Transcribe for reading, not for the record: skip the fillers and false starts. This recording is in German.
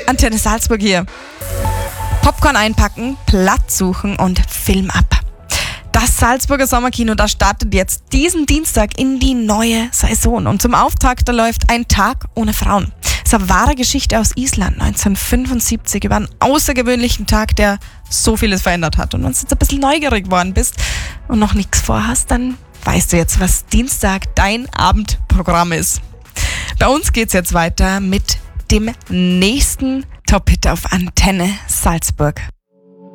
Antenne Salzburg hier. Popcorn einpacken, Platz suchen und Film ab. Das Salzburger Sommerkino, das startet jetzt diesen Dienstag in die neue Saison. Und zum Auftakt, da läuft Ein Tag ohne Frauen. Das ist eine wahre Geschichte aus Island 1975 über einen außergewöhnlichen Tag, der so vieles verändert hat. Und wenn du jetzt ein bisschen neugierig geworden bist und noch nichts vorhast, dann weißt du jetzt, was Dienstag dein Abendprogramm ist. Bei uns geht's jetzt weiter mit dem nächsten Top-Hit auf Antenne Salzburg.